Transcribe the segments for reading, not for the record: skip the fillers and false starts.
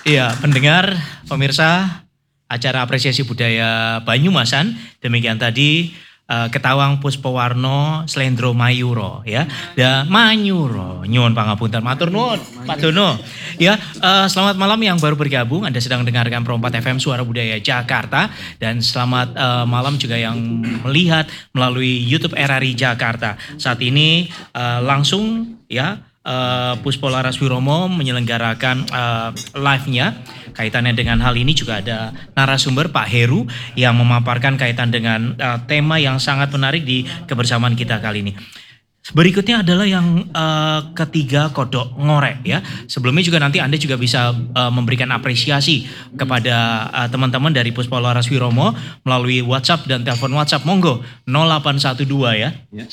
Iya, pendengar, pemirsa, acara apresiasi budaya Banyumasan. Demikian tadi Ketawang Puspawarno Slendro Mayuro ya. Manyuro nyuwun pangapunten matur nuwun Pak Dono. Ya, selamat malam yang baru bergabung. Anda sedang mendengarkan Pro 4 FM Suara Budaya Jakarta, dan selamat malam juga yang melihat melalui YouTube RRI Jakarta. Saat ini langsung ya Puspo Laraswiromo menyelenggarakan live-nya. Kaitannya dengan hal ini juga ada narasumber Pak Heru yang memaparkan kaitan dengan tema yang sangat menarik di kebersamaan kita kali ini. Berikutnya adalah yang ketiga, kodok ngorek ya. Sebelumnya juga nanti Anda juga bisa memberikan apresiasi kepada teman-teman dari Puspo Laraswiromo melalui WhatsApp dan telepon WhatsApp. Monggo 0812 ya.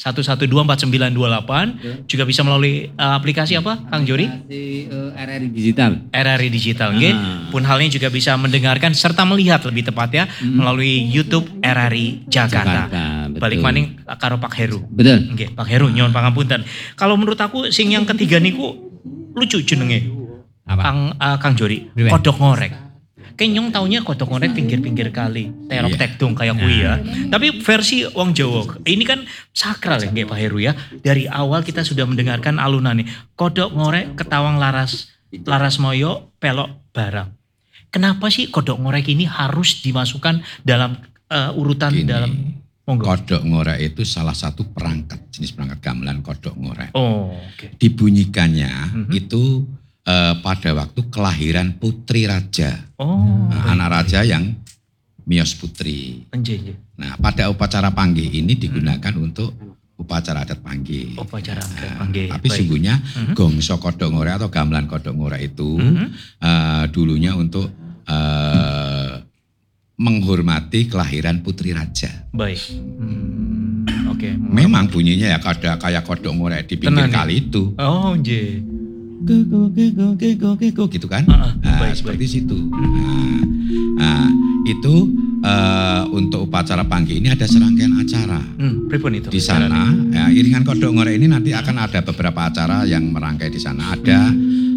1124928. Juga bisa melalui aplikasi apa Kang Jori? RRI Digital. RRI Digital, nggih. Pun halnya juga bisa mendengarkan serta melihat lebih tepatnya melalui YouTube RRI Jakarta. Balik maning karo Pak Heru. Betul. Nggih, Pak Heru nyuwun pangapunten. Kalau menurut aku sing yang ketiga niku lucu jenenge. Kang Jori, kodok ngorek. Kenyong taunya kodok ngorek pinggir-pinggir kali, terok tekdung kayak kuwi ya. Tapi versi wong Jawa, ini kan sakral ya nggih Pak Heru ya. Dari awal kita sudah mendengarkan alunan nih. Kodok ngorek ketawang laras moyo pelok barang. Kenapa sih kodok ngorek ini harus dimasukkan dalam urutan Gini, dalam monggo. Kodok ngorek itu salah satu perangkat, jenis perangkat gamelan kodok ngorek. Oh, oke. Dibunyikannya itu pada waktu kelahiran putri raja. Oh, anak raja yang miyos putri. Nggih. Nah, pada upacara panggih ini digunakan untuk upacara adat panggih. Upacara adat panggih. Tapi sungguhnya gongso kodok ngorek atau gamelan kodok ngorek itu dulunya untuk menghormati kelahiran putri raja. Baik. Oke. Memang bunyinya ya kayak kodok ngorek di pinggir kali itu. Oh, nggih. Keko gitu kan? Baik, seperti situ. Nah, itu untuk upacara panggih ini ada serangkaian acara. Pripun itu? Di sana ya, iringan kodok ngorek ini nanti akan ada beberapa acara yang merangkai di sana. Ada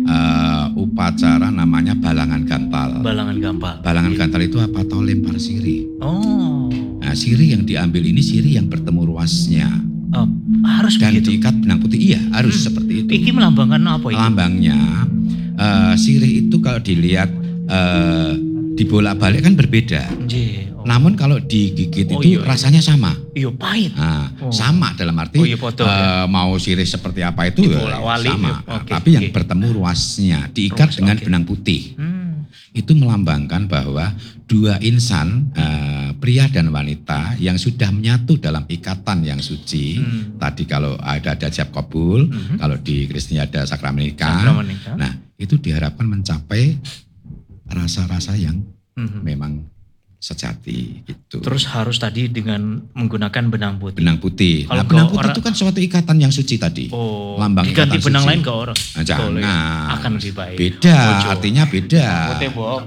upacara namanya balangan gampal. Balangan gampal. Balangan gampal itu apa? Atau lempar sirih. Oh. Nah, sirih yang diambil ini sirih yang bertemu ruasnya. Harus dan begitu? diikat benang putih. Iya, harus seperti itu. Iki melambangkan apa itu? Lambangnya sirih itu kalau dilihat dibolak-balik kan berbeda. Namun kalau digigit itu rasanya sama. Iya, pahit. Sama dalam arti mau sirih seperti apa itu sama. Tapi yang bertemu ruasnya diikat dengan benang putih. Itu melambangkan bahwa dua insan, pria dan wanita yang sudah menyatu dalam ikatan yang suci. Tadi kalau ada jab kabul, kalau di Kristen ada sakramen nikah. Nah, itu diharapkan mencapai rasa-rasa yang memang sejati gitu. Terus harus tadi dengan menggunakan benang putih. Benang putih. Kalau benang putih itu kan suatu ikatan yang suci tadi. Lambang diganti ikatan benang suci. lain ke orang. Jangan. Akan lebih baik. Beda, artinya beda. Putih bohong.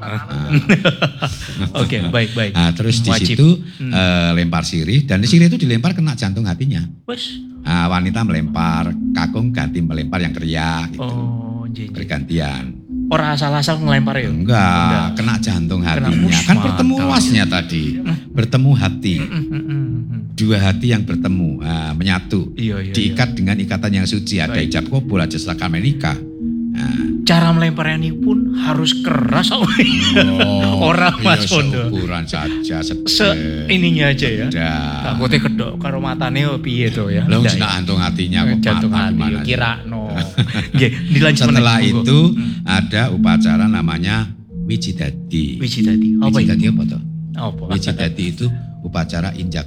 Oke, baik. Nah, terus di situ lempar sirih, dan sirih itu dilempar kena jantung hatinya. Wanita melempar, kakung ganti melempar yang kriya gitu. Bergantian. Orang asal-asal ngelempar ya? Enggak, kena jantung hatinya. Kan bertemu ruasnya tadi. Bertemu hati. Dua hati yang bertemu, menyatu. Diikat dengan ikatan yang suci. Ada ijab kabul, ada sakramen nikah. Cara melemparnya ini pun harus keras. Orang Mas Pondo. Ukuran saja. Ininya aja ya. Takutnya kedok karo matane piye to ya. Lah jantung hatinya kok jantung hati kirakno. Nggih, dilanjut. Setelah itu ada upacara namanya Wijidadi. Wijidadi. Wijidadi apa toh? Apa? Wijidadi itu upacara injak